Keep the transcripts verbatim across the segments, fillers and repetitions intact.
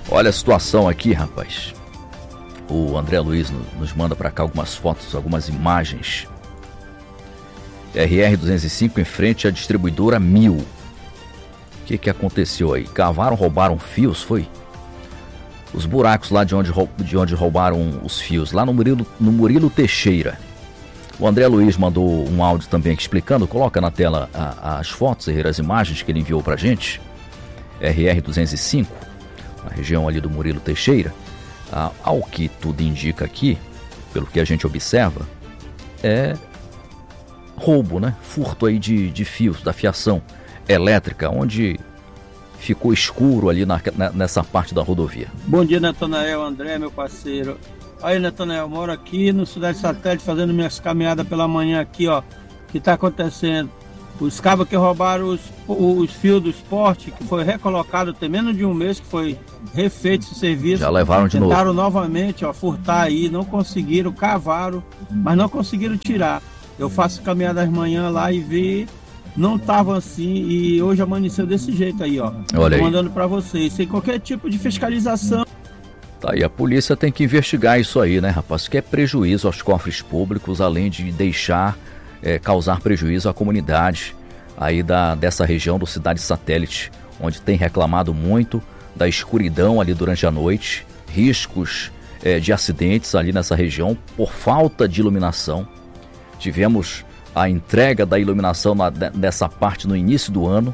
Olha a situação aqui, rapaz. O André Luiz nos manda para cá algumas fotos, algumas imagens. R R duzentos e cinco em frente à distribuidora Mil. O que que aconteceu aí? Cavaram, roubaram fios, foi? Os buracos lá de onde, de onde roubaram os fios, lá no Murilo, no Murilo Teixeira. O André Luiz mandou um áudio também aqui explicando. Coloca na tela a, as fotos, as imagens que ele enviou pra gente. R R duzentos e cinco, na região ali do Murilo Teixeira. Ah, ao que tudo indica aqui, pelo que a gente observa, é roubo, né? Furto aí de, de fios, da fiação elétrica, onde ficou escuro ali na, nessa parte da rodovia. Bom dia, Natanael, André, meu parceiro. Aí, Natanael, eu moro aqui no Cidade Satélite, fazendo minhas caminhadas pela manhã aqui, ó. O que tá acontecendo? Os cabos que roubaram os, os fios do esporte, que foi recolocado, tem menos de um mês que foi refeito esse serviço. Já levaram de novo. Tentaram novamente, ó, furtar aí, não conseguiram, cavaram, mas não conseguiram tirar. Eu faço caminhada às manhã lá e vi, não tava assim, e hoje amanheceu desse jeito aí, ó. Olha aí. Tô mandando pra vocês, sem qualquer tipo de fiscalização. Tá aí, a polícia tem que investigar isso aí, né, rapaz? Que é prejuízo aos cofres públicos, além de deixar, é, causar prejuízo à comunidade aí da, dessa região do Cidade Satélite, onde tem reclamado muito da escuridão ali durante a noite, riscos é, de acidentes ali nessa região por falta de iluminação. Tivemos a entrega da iluminação na, nessa parte no início do ano,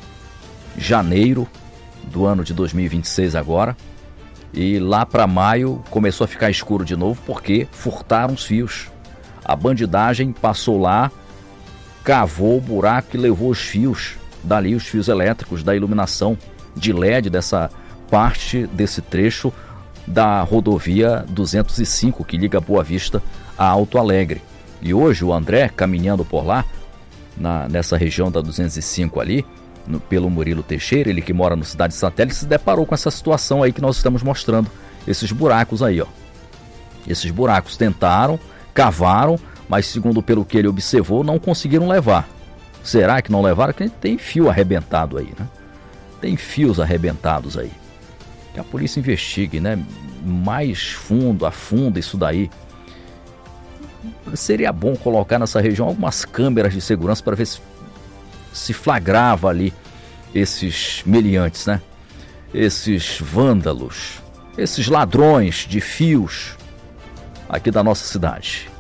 janeiro do ano de dois mil e vinte e seis agora, e lá para maio começou a ficar escuro de novo porque furtaram os fios. A bandidagem passou lá, cavou o buraco e levou os fios dali, os fios elétricos da iluminação de L E D dessa parte desse trecho da rodovia duzentos e cinco que liga Boa Vista a Alto Alegre. E hoje o André, caminhando por lá, na, nessa região da duzentos e cinco ali, no, pelo Murilo Teixeira, ele que mora no Cidade Satélite, se deparou com essa situação aí que nós estamos mostrando, esses buracos aí, ó. Esses buracos tentaram, cavaram, mas segundo pelo que ele observou, não conseguiram levar. Será que não levaram? Porque tem fio arrebentado aí, né? Tem fios arrebentados aí. Que a polícia investigue, né? Mais fundo, a fundo isso daí. Seria bom colocar nessa região algumas câmeras de segurança para ver se, se flagrava ali esses meliantes, né? Esses vândalos, esses ladrões de fios aqui da nossa cidade.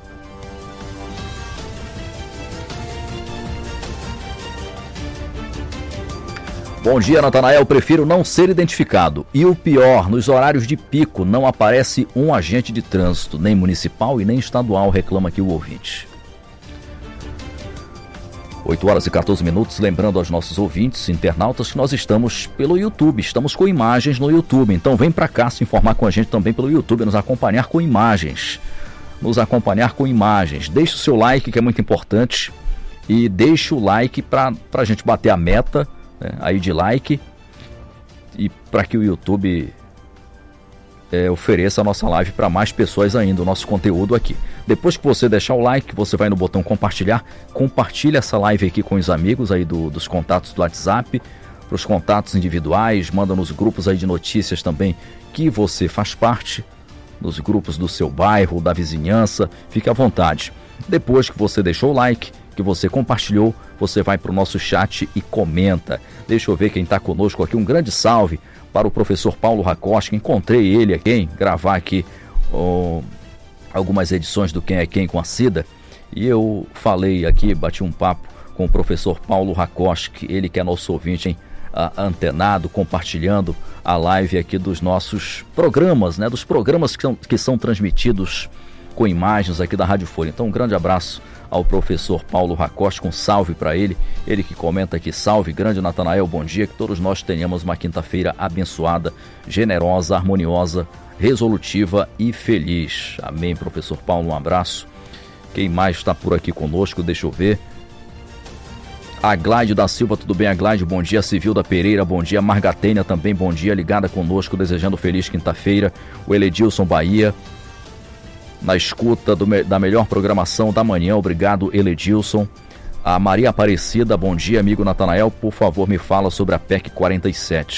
Bom dia, Natanael. Prefiro não ser identificado. E o pior, nos horários de pico não aparece um agente de trânsito, nem municipal e nem estadual, reclama aqui o ouvinte. oito horas e quatorze minutos, lembrando aos nossos ouvintes, internautas, que nós estamos pelo YouTube, estamos com imagens no YouTube. Então vem pra cá se informar com a gente também pelo YouTube, nos acompanhar com imagens. Nos acompanhar com imagens. Deixe o seu like, que é muito importante. E deixe o like pra, pra gente bater a meta, né, aí de like, e para que o YouTube é, ofereça a nossa live para mais pessoas ainda, o nosso conteúdo aqui. Depois que você deixar o like, você vai no botão compartilhar, compartilha essa live aqui com os amigos aí do, dos contatos do WhatsApp, para os contatos individuais, manda nos grupos aí de notícias também que você faz parte, nos grupos do seu bairro, da vizinhança, fique à vontade. Depois que você deixou o like, que você compartilhou, você vai para o nosso chat e comenta. Deixa eu ver quem está conosco aqui. Um grande salve para o professor Paulo Racoski. Encontrei ele aqui, gravar aqui oh, algumas edições do Quem é Quem com a Cida. E eu falei aqui, bati um papo com o professor Paulo Racoski, ele que é nosso ouvinte, hein? Ah, antenado, compartilhando a live aqui dos nossos programas, né? Dos programas que são, que são transmitidos com imagens aqui da Rádio Folha. Então um grande abraço ao professor Paulo Racosti, um salve para ele, ele que comenta aqui, salve, grande Natanael, bom dia, que todos nós tenhamos uma quinta-feira abençoada, generosa, harmoniosa, resolutiva e feliz. Amém, professor Paulo, um abraço. Quem mais está por aqui conosco, deixa eu ver. A Gleide da Silva, tudo bem, a Gleide? Bom dia. Civilda Pereira, bom dia. Margatênia também, bom dia, ligada conosco, desejando feliz quinta-feira. O Eledilson Bahia, na escuta do, da melhor programação da manhã, obrigado, Eledilson. A Maria Aparecida, bom dia, amigo Natanael, por favor me fala sobre a P E C quarenta e sete.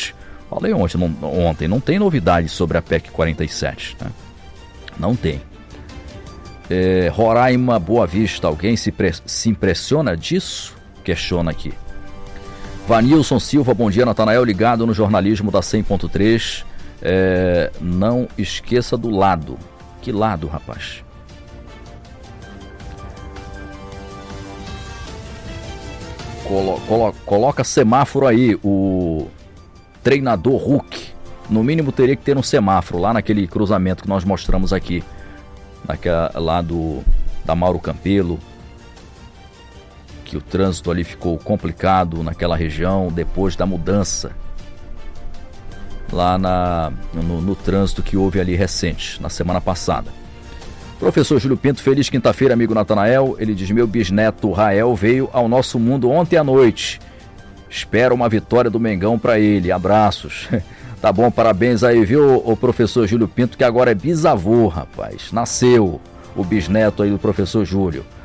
Falei ontem, não, ontem, não tem novidade sobre a P E C quarenta e sete, né? Não tem. É, Roraima, Boa Vista, alguém se, pre- se impressiona disso? Questiona aqui. Vanilson Silva, bom dia, Natanael, ligado no jornalismo da cem ponto três. É, não esqueça do lado. Que lado, rapaz? Colo, colo, coloca semáforo aí, o treinador Hulk. No mínimo teria que ter um semáforo lá naquele cruzamento que nós mostramos aqui. Naquela, lá do, da Mauro Campelo. Que o trânsito ali ficou complicado naquela região depois da mudança. Lá na, no, no trânsito que houve ali recente, na semana passada. Professor Júlio Pinto, feliz quinta-feira, amigo Natanael. Ele diz, meu bisneto Rael veio ao nosso mundo ontem à noite. Espero uma vitória do Mengão para ele. Abraços. Tá bom, parabéns aí, viu, o professor Júlio Pinto, que agora é bisavô, rapaz. Nasceu o bisneto aí do professor Júlio.